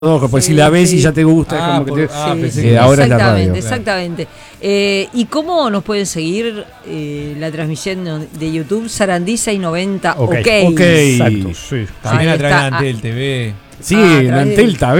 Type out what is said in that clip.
pues si la ves y ya te gusta, es como que pensé que ahora es la radio. Exactamente. ¿Y cómo nos pueden seguir la transmisión de YouTube? Sarandí 690, ok. Exacto, sí. También Ahí a través de está. Antel TV. Sí, Ah, en Antel